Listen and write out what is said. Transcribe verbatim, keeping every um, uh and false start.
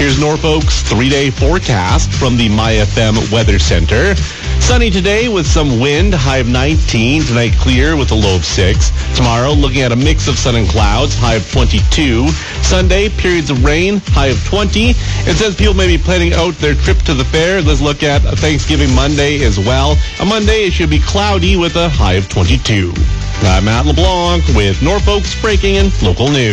Here's Norfolk's three-day forecast from the MyFM Weather Center. Sunny today with some wind, high of nineteen. Tonight clear with a low of six. Tomorrow looking at a mix of sun and clouds, high of twenty-two. Sunday, periods of rain, high of twenty. It says people may be planning out their trip to the fair. Let's look at Thanksgiving Monday as well. On Monday, it should be cloudy with a high of twenty-two. I'm Matt LeBlanc with Norfolk's Breaking and Local News.